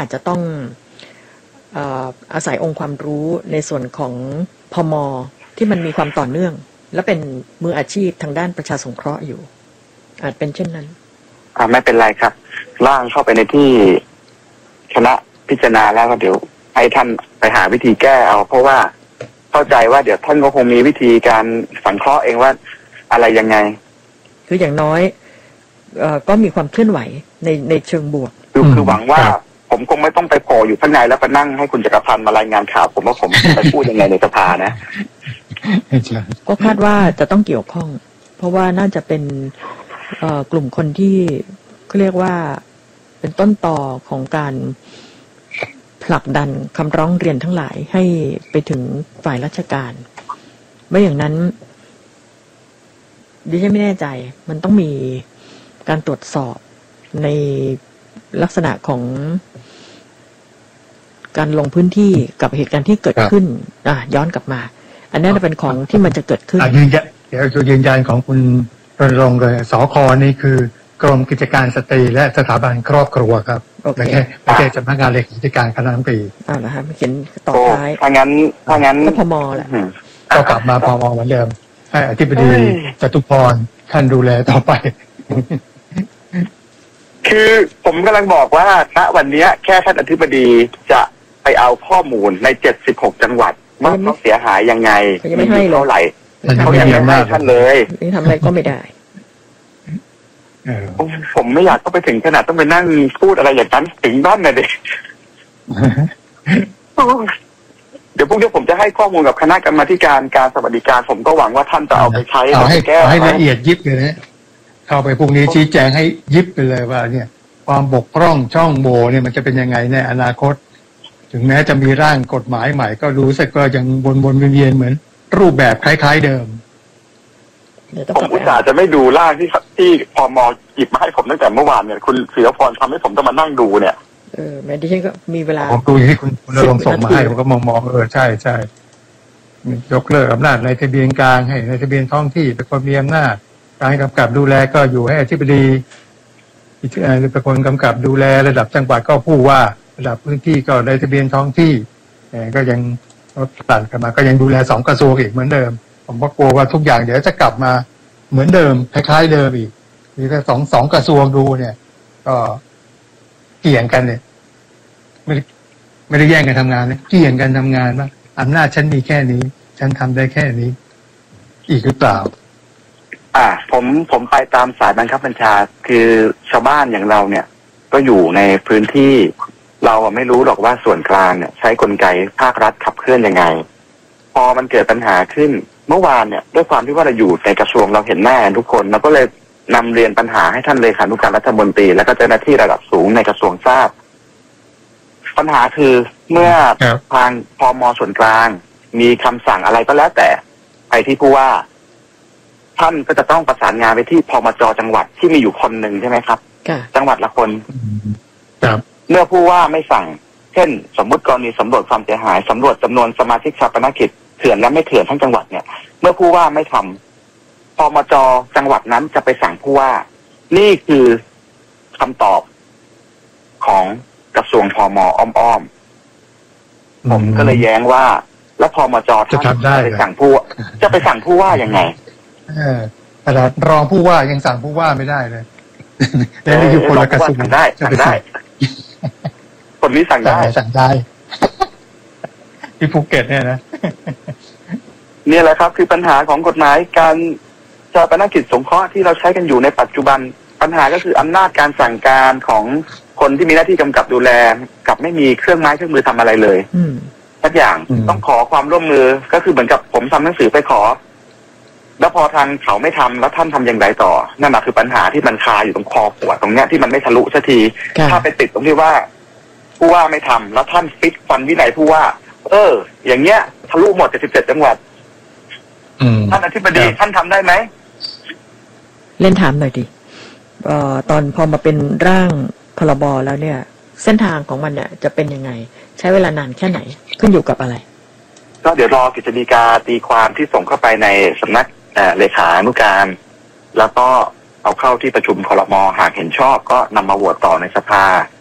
อาจจะต้องอาศัยองค์ความรู้ในส่วนของพม.ที่มันมีความต่อเนื่องและเป็นมืออาชีพทางด้านประชาสงเคราะห์อยู่อาจเป็นเช่นนั้นไม่เป็นไรครับร่างเข้าไปในที่คณะพิจารณาแล้วก็เดี๋ยวให้ท่านไปหาวิธีแก้เอาเพราะว่าเข้าใจว่าเดี๋ยวท่านก็คงมีวิธีการสังเคราะห์เองว่าอะไรยังไงคืออย่างน้อยก็มีความเคลื่อนไหวในเชิงบวกคือหวังว่าผมคงไม่ต้องไปโผล่อยู่ข้างในแล้วไปนั่งให้คุณจักรพันธ์มารายงานข่าวผมว่าผมไปพูดยังไงในสภานะก็คาดว่าจะต้องเกี่ยวข้องเพราะว่าน่าจะเป็นกลุ่มคนที่เขาเรียกว่าเป็นต้นต่อของการผลักดันคำร้องเรียนทั้งหลายให้ไปถึงฝ่ายราชการไม่อย่างนั้นดิฉันไม่แน่ใจมันต้องมีการตรวจสอบในลักษณะของการลงพื้นที่กับเหตุการณ์ที่เกิดขึ้นย้อนกลับมาอันนี้จะเป็นของที่มันจะเกิดขึ้นเดี๋ยวจะยืนยันของคุณรณรงค์เลยสค.นี่คือกรมกิจการสตรีและสถาบันครอบครัวครับไม่ใช่สำนักงานเลขาธิการคณะรัฐมนตรีนะครับเขียนต่อท้ายถ้างั้นก็พม.แหละก็กลับมาพม.เหมือนเดิมให้อธิบดีจตุพรท่านดูแลต่อไปคือผมกำลังบอกว่าณวันนี้แค่ท่านอธิบดีจะไปเอาข้อมูลใน76จังหวัดว่าเขาเสียหายยังไงมีเท่าไหร่เขายังไม่ให้ท่านเลยนี่ทำอะไรก็ไม่ได้ผมไม่อยากต้องไปถึงขนาดต้องไปนั่งพูดอะไรอย่างนั้นถึงบ้านนะเด็กเดี๋ยวพรุ่งนี้ผมจะให้ข้อมูลกับคณะกรรมาธิการสวัสดิการผมก็หวังว่าท่านจะเอาไปใช้ให้ละเอียดยิบเลยนะเข้าไปพรุ่งนี้ชี้แจงให้ยิบไปเลยว่าเนี่ยความบกพร่องช่องโหว่เนี่ยมันจะเป็นยังไงในอนาคตถึงแม้จะมีร่างกฎหมายใหม่ก็รู้สึกก็ยังวนเวียนเหมือนรูปแบบคล้ายๆเดิมผมอุตส่าห์จะไม่ดูร่างที่พม.หยิบมาให้ผมตั้งแต่เมื่อวานเนี่ยคุณศิรพรทำให้ผมต้องมานั่งดูเนี่ยแม้ดิฉันก็มีเวลาผมดูที่คุณลงส่งมาให้ผมก็มองใช่ยกเลิกอำนาจในทะเบียนกลางให้ในทะเบียนท้องที่เป็นคนมีอำนาจการกำกับดูแลก็อยู่ให้อธิบดีเป็นคนกำกับดูแลระดับจังหวัดก็ผู้ว่าระดับพื้นที่ก็ในทะเบียนท้องที่ก็ยังตัดกันมาก็ยังดูแล2กระทรวงอีกเหมือนเดิมผมก็กลัวว่าทุกอย่างเดี๋ยวจะกลับมาเหมือนเดิมคล้ายๆเดิมอีกมีแค่สองกระทรวงดูเนี่ยก็เกี่ยงกันเนี่ยไม่ได้แย่งกันทำงานนะเกี่ยงกันทำงานว่าอำนาจฉันมีแค่นี้ฉันทำได้แค่นี้อีกหรือเปล่าผมไปตามสายบังคับบัญชาคือชาวบ้านอย่างเราเนี่ยก็อยู่ในพื้นที่เราไม่รู้หรอกว่าส่วนกลางเนี่ยใช้กลไกภาครัฐขับเคลื่อนยังไงพอมันเกิดปัญหาขึ้นเมื่อวานเนี่ยด้วยความที่ว่าเราอยู่ในกระทรวงเราเห็นหน้าทุกคนเราก็เลยนำเรียนปัญหาให้ท่านเลขานุการรัฐมนตรีและก็เจ้าหน้าที่ระดับสูงในกระทรวงทราบปัญหาคือเมื่อทางพม.ส่วนกลางมีคำสั่งอะไรก็แล้วแต่ไปที่ผู้ว่าท่านก็จะต้องประสานงานไปที่พมจ.จังหวัดที่มีอยู่คนหนึ่งใช่ไหมครับจังหวัดละคนเมื่อผู้ว่าไม่สั่งเช่นสมมุติกรณีสำรวจความเสียหายสำรวจจำนวนสมาชิกชาปนกิจเถื่อนและไม่เถื่อนทั้งจังหวัดเนี่ยเมื่อผู้ว่าไม่ทำพมจ.จังหวัดนั้นจะไปสั่งผู้ว่านี่คือคำตอบของกระทรวงพม.อ้อมๆผมก็เลยแย้งว่าแล้วพมจ.ท่านจะไปสั่งผู้ว่ายังไงขนาดรองผู้ว่ายังสั่งผู้ว่าไม่ได้เลยแล้วอยู่คนละกระทรวงสั่งได้คนนี้สั่งได้ที่ภูเก็ตเนี่ยนะนี่แหละครับคือปัญหาของกฎหมายการชาปนกิจสงเคราะห์ที่เราใช้กันอยู่ในปัจจุบันปัญหาก็คืออำนาจการสั่งการของคนที่มีหน้าที่กำกับดูแลกับไม่มีเครื่องไม้เครื่องมือทำอะไรเลยทุกอย่างต้องขอความร่วมมือก็คือเหมือนกับผมทำหนังสือไปขอแล้วพอทางเขาไม่ทำแล้วท่านทำอย่างไรต่อนั่นแหละคือปัญหาที่มันคาอยู่ตรงคอหัวตรงเนี้ยที่มันไม่ทะลุสักทีถ้าไปติดตรงที่ว่าผู้ว่าไม่ทำแล้วท่านฟิกฟันวินัยผู้ว่าอย่างเงี้ยทะลุหมด77จังหวัดท่านอธิบดีท่านทำได้ไหมเล่นถามหน่อยดิตอนพอมาเป็นร่างพรบแล้วเนี่ยเส้นทางของมันเนี่ยจะเป็นยังไงใช้เวลานานแค่ไหนขึ้นอยู่กับอะไรก็เดี๋ยวรอกฤษฎีกาตีความที่ส่งเข้าไปในสำนักเลขานุการแล้วก็เอาเข้าที่ประชุมครม.หากเห็นชอบก็นำมาโหวตต่อในสภา